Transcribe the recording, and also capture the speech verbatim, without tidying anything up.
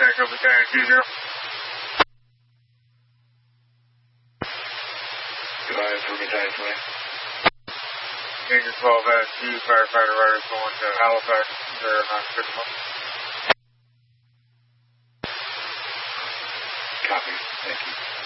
contact over ten two zero. Go ahead for battalion twenty. Danger twelve S two, firefighter riders going to Halifax. They're not picking up. Copy. Thank you.